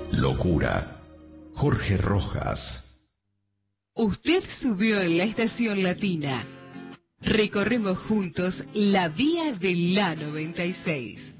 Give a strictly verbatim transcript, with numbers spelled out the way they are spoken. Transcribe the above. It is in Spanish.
Locura. Jorge Rojas. Usted subió en la estación latina. Recorremos juntos la vía de la noventa y seis.